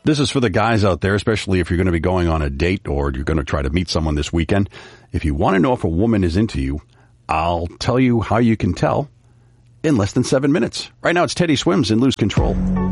This is for the guys out there, especially if you're going to be going on a date or you're going to try to meet someone this weekend. If you want to know if a woman is into you, I'll tell you how you can tell in less than 7 minutes. Right now, it's Teddy Swims in Lose Control.